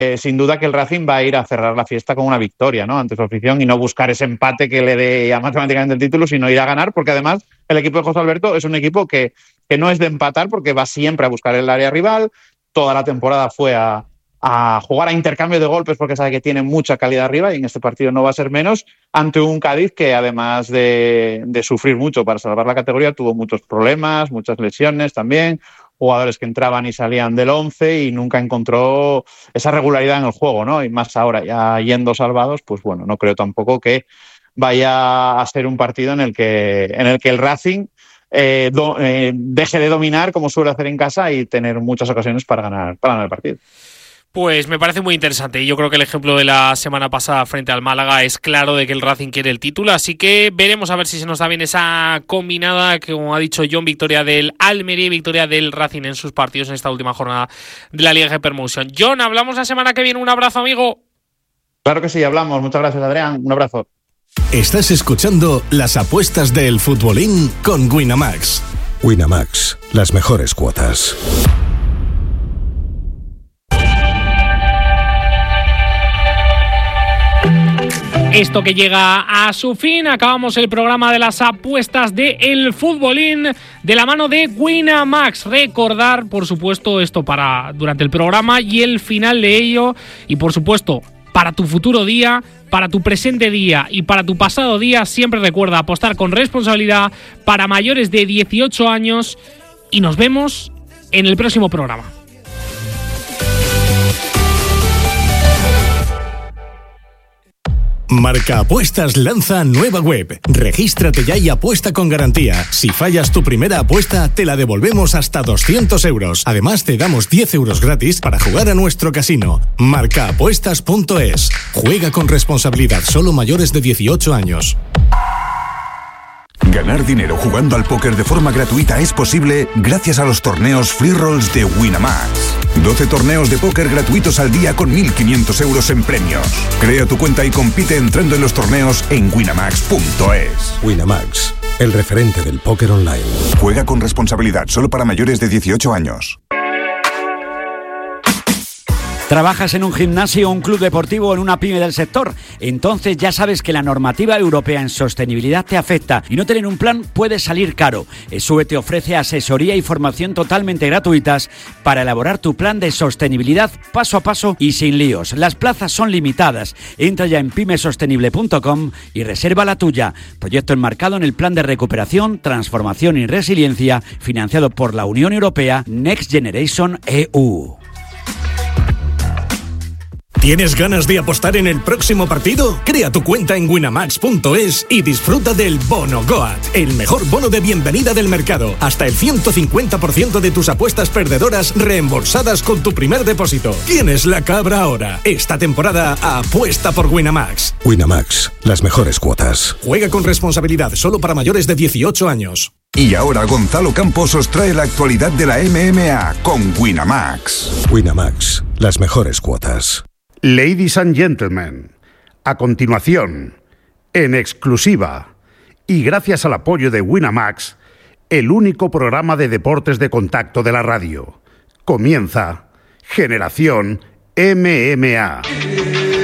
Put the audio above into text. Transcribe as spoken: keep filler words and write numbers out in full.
Eh, sin duda que el Racing va a ir a cerrar la fiesta con una victoria, ¿no?, ante su afición, y no buscar ese empate que le dé ya matemáticamente el título, sino ir a ganar, porque además el equipo de José Alberto es un equipo que, que no es de empatar, porque va siempre a buscar el área rival. Toda la temporada fue a, a jugar a intercambio de golpes, porque sabe que tiene mucha calidad arriba, y en este partido no va a ser menos, ante un Cádiz que, además de, de sufrir mucho para salvar la categoría, tuvo muchos problemas, muchas lesiones también, jugadores que entraban y salían del once, y nunca encontró esa regularidad en el juego, ¿no? Y más ahora, ya yendo salvados, pues bueno, no creo tampoco que vaya a ser un partido en el que, en el, que el Racing eh, do, eh, deje de dominar, como suele hacer en casa, y tener muchas ocasiones para ganar, para ganar el partido. Pues me parece muy interesante, y yo creo que el ejemplo de la semana pasada frente al Málaga es claro de que el Racing quiere el título, así que veremos a ver si se nos da bien esa combinada, que como ha dicho John, victoria del Almería y victoria del Racing en sus partidos en esta última jornada de la Liga de Promotion. John, hablamos la semana que viene, un abrazo, amigo. Claro que sí, hablamos. Muchas gracias, Adrián, un abrazo. Estás escuchando las apuestas del futbolín con Winamax. Winamax, las mejores cuotas. Esto que llega a su fin, acabamos el programa de las apuestas de El Futbolín de la mano de Winamax. Recordar, por supuesto, esto para durante el programa y el final de ello, y por supuesto, para tu futuro día, para tu presente día y para tu pasado día, siempre recuerda apostar con responsabilidad para mayores de dieciocho años, y nos vemos en el próximo programa. Marca Apuestas lanza nueva web. Regístrate ya y apuesta con garantía. Si fallas tu primera apuesta, te la devolvemos hasta doscientos euros. Además, te damos diez euros gratis para jugar a nuestro casino. marca apuestas punto es. Juega con responsabilidad, solo mayores de dieciocho años. Ganar dinero jugando al póker de forma gratuita es posible gracias a los torneos Free Rolls de Winamax. doce torneos de póker gratuitos al día con mil quinientos euros en premios. Crea tu cuenta y compite entrando en los torneos en winamax punto es. Winamax, el referente del póker online. Juega con responsabilidad, solo para mayores de dieciocho años. ¿Trabajas en un gimnasio, un club deportivo o en una pyme del sector? Entonces ya sabes que la normativa europea en sostenibilidad te afecta, y no tener un plan puede salir caro. ESUE te ofrece asesoría y formación totalmente gratuitas para elaborar tu plan de sostenibilidad paso a paso y sin líos. Las plazas son limitadas. Entra ya en pyme sostenible punto com y reserva la tuya. Proyecto enmarcado en el Plan de Recuperación, Transformación y Resiliencia, financiado por la Unión Europea Next Generation E U. ¿Tienes ganas de apostar en el próximo partido? Crea tu cuenta en winamax punto es y disfruta del Bono Goat, el mejor bono de bienvenida del mercado. Hasta el ciento cincuenta por ciento de tus apuestas perdedoras reembolsadas con tu primer depósito. ¿Quién es la cabra ahora? Esta temporada apuesta por Winamax. Winamax, las mejores cuotas. Juega con responsabilidad, solo para mayores de dieciocho años. Y ahora Gonzalo Campos os trae la actualidad de la M M A con Winamax. Winamax, las mejores cuotas. Ladies and gentlemen, a continuación, en exclusiva y gracias al apoyo de Winamax, el único programa de deportes de contacto de la radio, comienza Generación M M A.